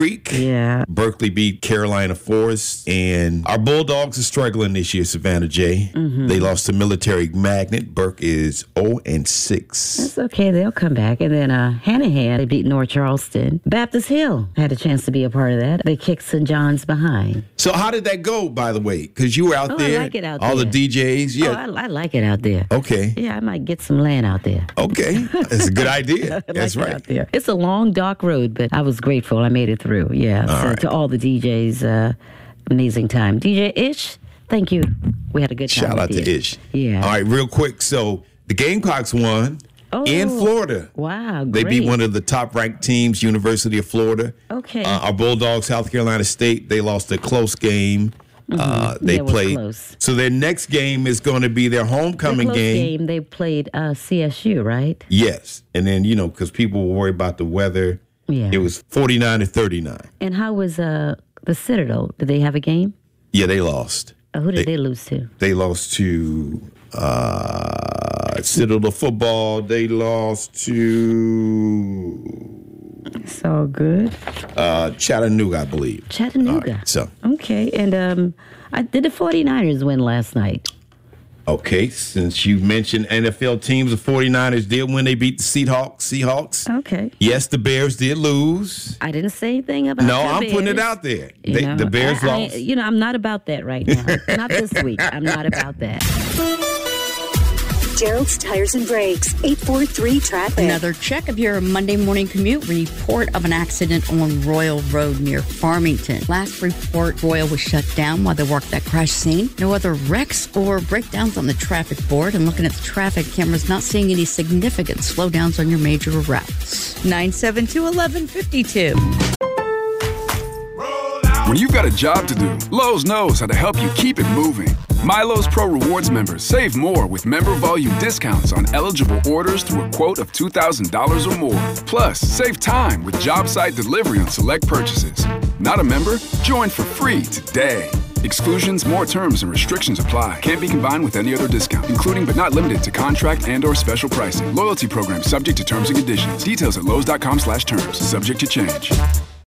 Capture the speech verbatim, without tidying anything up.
Creek. Yeah. Berkeley beat Carolina Forest. And our Bulldogs are struggling this year, Savannah J. Mm-hmm. They lost to Military Magnet. Burke is oh and six. That's okay. They'll come back. And then uh, Hanahan, they beat North Charleston. Baptist Hill had a chance to be a part of that. They kicked Saint John's behind. So how did that go, by the way? Because you were out Oh, there. I like it out all there. the D Js. Yeah. Oh, I, I like it out there. Okay. Yeah, I might get some land out there. Okay. That's a good idea. I That's like it right. out there. It's a long, dark road, but I was grateful. I made it through. Yeah. All so right. to all the D Js, uh, amazing time. D J Ish, thank you. We had a good time. Shout out with to you. Ish. Yeah. All right, real quick. So the Gamecocks won Oh, in Florida. Wow, They great. beat one of the top-ranked teams, University of Florida. Okay. Uh, our Bulldogs, South Carolina State, they lost a close game. Uh, they Yeah, it was played. close. So their next game is going to be their The homecoming close game. game. They played uh, C S U, right? Yes. And then, you know, because people were worried about the weather, Yeah. it was forty-nine to thirty-nine. And how was uh, the Citadel? Did they have a game? Yeah, they lost. Uh, who did They- they, lose to? They lost to uh, Citadel football. They lost to It's all good. uh, Chattanooga, I believe. Chattanooga. All right, so, Okay, and um, I did the 49ers win last night? okay, since you mentioned N F L teams, the 49ers did win. They beat the Seahawks. Seahawks. Okay. Yes, the Bears did lose. I didn't say anything about No, the I'm putting it Bears. out there. You They, know, the Bears I- I- lost. you know, I'm not about that right now. Not this week. I'm not about that. Gerald's Tires and Brakes, eight four three traffic. Another check of your Monday morning commute. Report of an accident on Royal Road near Farmington. Last report, Royal was shut down while they worked that crash scene. No other wrecks or breakdowns on the traffic board. And looking at the traffic cameras, not seeing any significant slowdowns on your major routes. nine seven two, one one five two. When you've got a job to do, Lowe's knows how to help you keep it moving. MyLowe's Pro Rewards members save more with member volume discounts on eligible orders through a quote of two thousand dollars or more. Plus, save time with job site delivery on select purchases. Not a member? Join for free today. Exclusions, more terms, and restrictions apply. Can't be combined with any other discount, including but not limited to contract and or special pricing. Loyalty program subject to terms and conditions. Details at lowes.com slash terms. Subject to change.